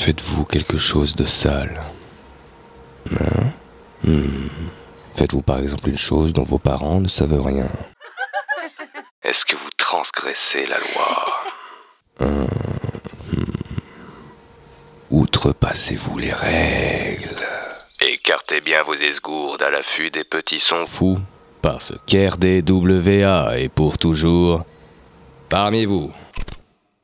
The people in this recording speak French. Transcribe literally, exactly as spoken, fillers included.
Faites-vous quelque chose de sale? Hein? Hmm. Faites-vous par exemple une chose dont vos parents ne savent rien? Est-ce que vous transgressez la loi? Hein? Hmm. Outrepassez-vous les règles? Écartez bien vos esgourdes à l'affût des petits sons fous, parce qu'R D W A est pour toujours parmi vous.